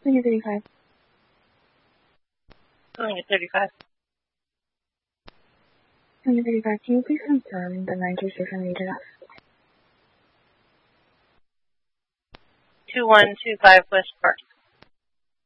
2035. Going at 35. 2035, can you please confirm the 926 needed us? 2125 West Park.